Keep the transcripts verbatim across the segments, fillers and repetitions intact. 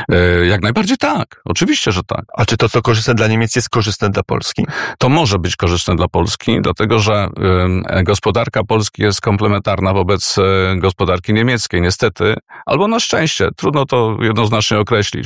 Jak najbardziej tak. Oczywiście, że tak. A czy to, co korzystne dla Niemiec, jest korzystne dla Polski? To może być korzystne dla Polski, dlatego że y, gospodarka Polski jest komplementarna wobec y, gospodarki niemieckiej. Niestety, albo na szczęście, trudno to jednoznacznie określić.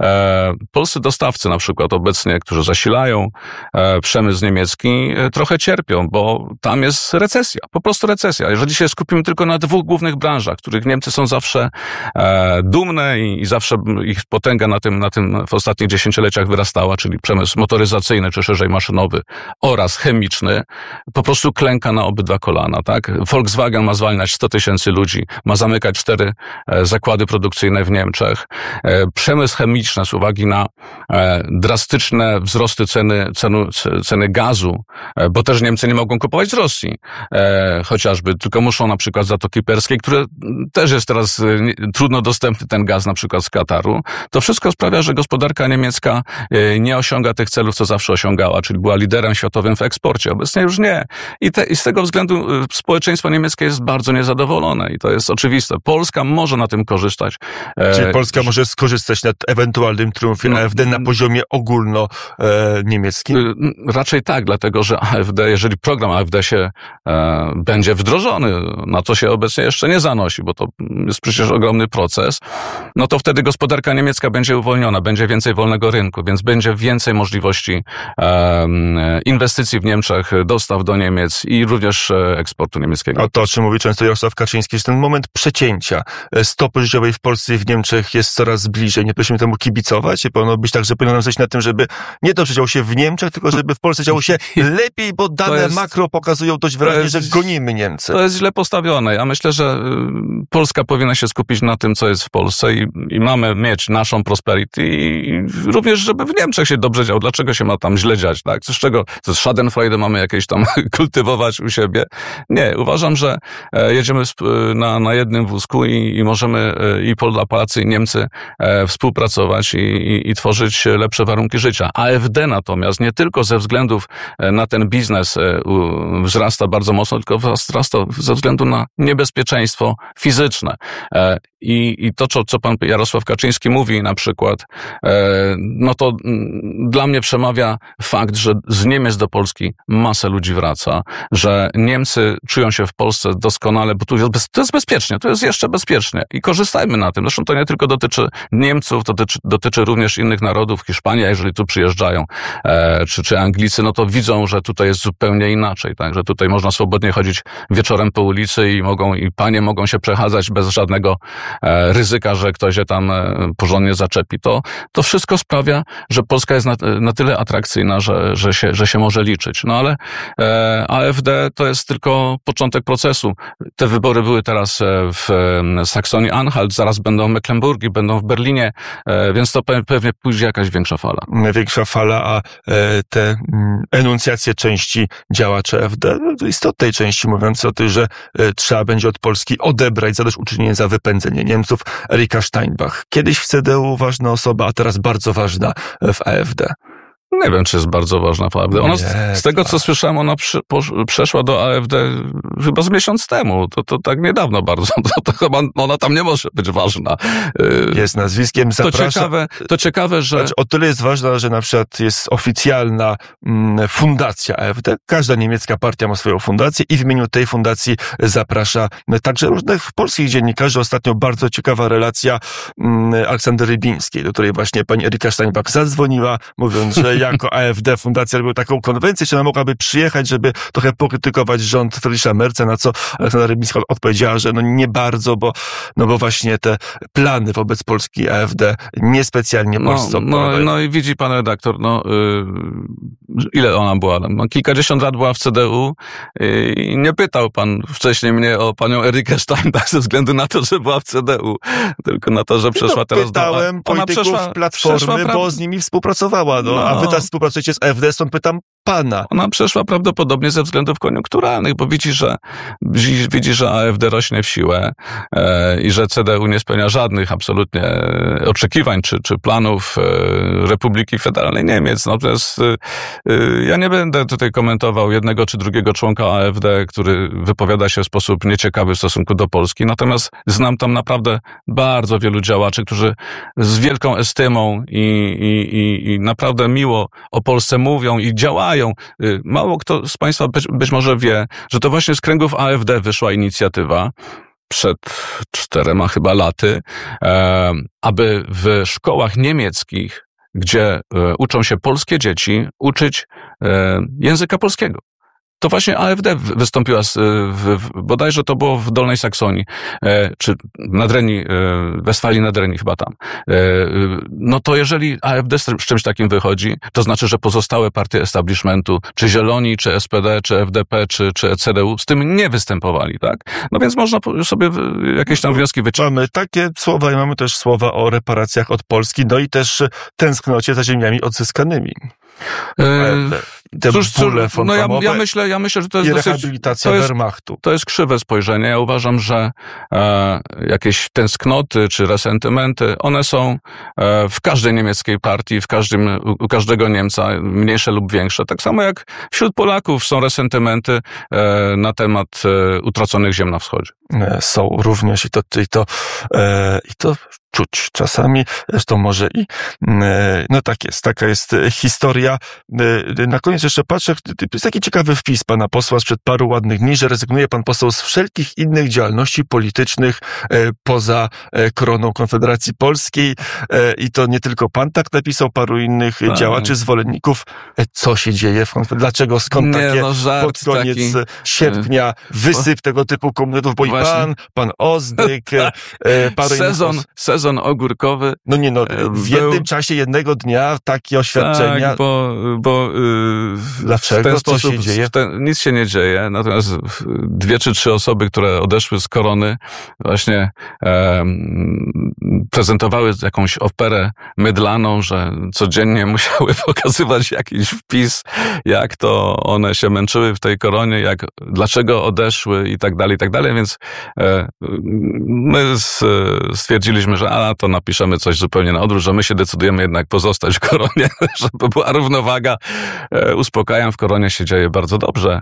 E, polscy dostawcy na przykład obecnie, którzy zasilają e, przemysł niemiecki, e, trochę cierpią, bo tam jest recesja, po prostu recesja. Jeżeli się skupimy tylko na dwóch głównych branżach, których Niemcy są zawsze e, dumne i, i zawsze ich potęga na tym, na tym w ostatnich dziesięcioleciach wyrastała, czyli przemysł motoryzacyjny, czy szerzej maszynowy oraz chemiczny, po prostu klęka na obydwa kolana, tak? Volkswagen ma zwalniać sto tysięcy ludzi, ma zamykać cztery e, zakłady produkcyjne w Niemczech. E, przemysł chemiczny z uwagi na e, drastyczne wzrosty ceny, cenu, ceny gazu, e, bo też Niemcy nie mogą kupować z Rosji, e, chociażby, tylko muszą na przykład z Zatoki Perskiej, które też jest teraz e, trudno dostępny ten gaz na przykład z Kataru. To wszystko sprawia, że gospodarka niemiecka e, nie osiąga tych celów, co zawsze osiągała, czyli była liderem światowym w eksporcie. Obecnie już nie. I, te, i z tego względu społeczeństwo niemieckie jest bardzo niezadowolone i to jest oczywiste. Polska może na tym korzystać. Czyli e, Polska może skorzystać na ewentualnym triumfie no, A F D na poziomie ogólno-niemieckim? E, raczej tak, dlatego że A F D, jeżeli program A F D się e, będzie wdrożony, na co się obecnie jeszcze nie zanosi, bo to jest przecież ogromny proces, no to wtedy gospodarka niemiecka będzie uwolniona, będzie więcej wolnego rynku, więc będzie więcej możliwości e, inwestycji w Niemczech, dostaw do Niemiec i również eksportu niemieckiego. O to, o czym mówi często Jarosław Kaczyński, że ten moment przecięcia stopy życiowej w Polsce i w Niemczech jest coraz bliżej. Nie prosimy temu kibicować i powinno być tak, że powinno nam zejść na tym, żeby nie to, że działo się w Niemczech, tylko żeby w Polsce działo się lepiej, bo dane jest, makro pokazują dość wyraźnie, jest, że gonimy Niemcy. To jest źle postawione. Ja myślę, że Polska powinna się skupić na tym, co jest w Polsce i, i mamy mieć naszą prosperity i również, żeby w Niemczech się dobrze działo. Dlaczego się ma tam źle dziać, tak? Z czego, to z Schadenfreude mamy jakieś tam kultywować u siebie? Nie, uważam, że jedziemy na, na jednym wózku i, i możemy i Polacy, i Niemcy współpracować i, i, i tworzyć lepsze warunki życia. A F D natomiast nie tylko ze względów na ten biznes wzrasta bardzo mocno, tylko wzrasta ze względu na niebezpieczeństwo fizyczne. I, i to, co, co pan Jarosław Kaczyński mówi na przykład, no to dla mnie przemawia fakt, że z Niemiec do Polski masę ludzi wraca, że Niemcy czują się w Polsce doskonale, bo tu jest, bez, to jest bezpiecznie, to jest jeszcze bezpiecznie i korzystajmy na tym. Zresztą to nie tylko dotyczy Niemców, to dotyczy, dotyczy również innych narodów. Hiszpania, jeżeli tu przyjeżdżają, e, czy, czy Anglicy, no to widzą, że tutaj jest zupełnie inaczej, tak, że tutaj można swobodnie chodzić wieczorem po ulicy i mogą, i panie mogą się przechadzać bez żadnego e, ryzyka, że ktoś się tam e, porządnie zaczepi. To, to wszystko sprawia, że Polska jest na, na tyle atrakcyjna, że, że, się, że się może liczyć. No ale e, A F D to jest tylko początek procesu. Te wybory były teraz w Saksonii-Anhalt, zaraz będą w Mecklenburgii, będą w Berlinie, więc to pewnie pójdzie jakaś większa fala. Większa fala, a te enuncjacje części działaczy A F D, istotnej części mówiące o tym, że trzeba będzie od Polski odebrać zadośćuczynienie za wypędzenie Niemców, Erika Steinbach. Kiedyś w C D U ważna osoba, a teraz bardzo ważna w A F D. Nie wiem, czy jest bardzo ważna w A F D. Ona, z, z tego, co słyszałem, ona przy, po, przeszła do A F D chyba z miesiąc temu. To, to tak niedawno bardzo. To, to chyba ona tam nie może być ważna. Jest nazwiskiem, zaprasza. To ciekawe, to ciekawe, że... Znaczy, o tyle jest ważna, że na przykład jest oficjalna mm, fundacja A F D. Każda niemiecka partia ma swoją fundację i w imieniu tej fundacji zaprasza także różnych polskich dziennikarzy. Ostatnio bardzo ciekawa relacja mm, Aleksandry Rybińskiej, do której właśnie pani Erika Steinbach zadzwoniła, mówiąc, że jako A F D fundacja robiła taką konwencję, czy ona mogłaby przyjechać, żeby trochę pokrytykować rząd Friedricha Merza, na co Aleksandra Rybińska odpowiedziała, że no nie bardzo, bo, no bo właśnie te plany wobec Polski A F D niespecjalnie Polsce no, no, no i widzi pan redaktor, no yy, ile ona była? No, kilkadziesiąt lat była w C D U yy, i nie pytał pan wcześniej mnie o panią Erikę Steinbach ze względu na to, że była w C D U, tylko na to, że przeszła no, teraz pytałem do... polityków przeszła, Platformy, przeszła pra... bo z nimi współpracowała, no, no. a wy teraz współpracujecie z A F D, stąd pytam, pana. Ona przeszła prawdopodobnie ze względów koniunkturalnych, bo widzi, że widzi, widzi że A F D rośnie w siłę e, i że C D U nie spełnia żadnych absolutnie oczekiwań czy, czy planów e, Republiki Federalnej Niemiec. Natomiast e, e, ja nie będę tutaj komentował jednego czy drugiego członka A F D, który wypowiada się w sposób nieciekawy w stosunku do Polski. Natomiast znam tam naprawdę bardzo wielu działaczy, którzy z wielką estymą i, i, i, i naprawdę miło o Polsce mówią i działają. Mało kto z Państwa być, być może wie, że to właśnie z kręgów A F D wyszła inicjatywa przed czterema chyba laty, e, aby w szkołach niemieckich, gdzie e, uczą się polskie dzieci, uczyć e, języka polskiego. To właśnie A F D wystąpiła, z, w, w, bodajże to było w Dolnej Saksonii, e, czy Nadrenii, e, Westfalii Nadrenii chyba tam. E, no to jeżeli A F D z, z czymś takim wychodzi, to znaczy, że pozostałe partie establishmentu, czy Zieloni, czy S P D, czy F D P, czy, czy C D U, z tym nie występowali, tak? No więc można sobie jakieś tam wnioski wyciągnąć. Mamy takie słowa i mamy też słowa o reparacjach od Polski, no i też tęsknocie za ziemiami odzyskanymi. Te Cóż, bóle no ja, ja myślę, ja myślę, że to jest i dosyć, rehabilitacja to jest, Wehrmachtu. To jest krzywe spojrzenie. Ja uważam, że e, jakieś tęsknoty czy resentymenty, one są e, w każdej niemieckiej partii, w każdym, u, u każdego Niemca, mniejsze lub większe. Tak samo jak wśród Polaków są resentymenty e, na temat e, utraconych ziem na wschodzie. Są również i to, i to, e, i to czuć czasami, zresztą może i no tak jest, taka jest historia. Na koniec jeszcze patrzę, to jest taki ciekawy wpis pana posła sprzed paru ładnych dni, że rezygnuje pan poseł z wszelkich innych działalności politycznych poza koroną Konfederacji Polskiej i to nie tylko pan tak napisał, paru innych tak. działaczy, zwolenników. Co się dzieje w Konfederacji? Dlaczego, skąd nie, takie no, żart pod koniec taki... sierpnia wysyp tego typu komunitów, bo Właśnie. i pan, pan Ozdyk, paru sezon, innych... Sezon ogórkowy. No nie no, w jednym był... czasie jednego dnia takie oświadczenia. Tak, bo, bo yy, Dlaczego? w ten Co sposób się dzieje? Ten, nic się nie dzieje, natomiast dwie czy trzy osoby, które odeszły z korony, właśnie e, prezentowały jakąś operę mydlaną, że codziennie musiały pokazywać jakiś wpis, jak to one się męczyły w tej koronie, jak, dlaczego odeszły i tak dalej, i tak dalej, więc e, my stwierdziliśmy, że a to napiszemy coś zupełnie na odwrót, że my się decydujemy jednak pozostać w koronie, żeby była równowaga. E, uspokajam, w koronie się dzieje bardzo dobrze.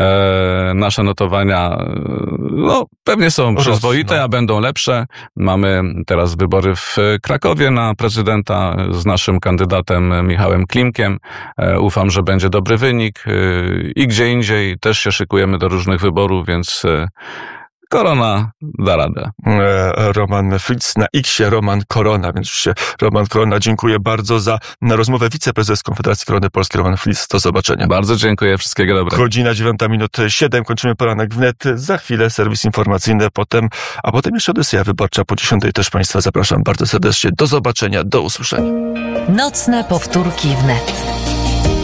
E, nasze notowania no pewnie są przyzwoite, a będą lepsze. Mamy teraz wybory w Krakowie na prezydenta z naszym kandydatem Michałem Klimkiem. E, ufam, że będzie dobry wynik. E, I gdzie indziej też się szykujemy do różnych wyborów, więc e, Korona da radę. Roman Fritz na X-ie, Roman Korona, więc się Roman Korona, dziękuję bardzo za rozmowę. Wiceprezes Konfederacji Korony Polskiej, Roman Fritz, do zobaczenia. Bardzo dziękuję, wszystkiego dobrego. Godzina dziewiąta minut siedem, kończymy poranek wnet, za chwilę serwis informacyjny, potem, a potem jeszcze Odyseja Wyborcza, po dziesiątej też Państwa zapraszam bardzo serdecznie, do zobaczenia, do usłyszenia. Nocne powtórki wnet.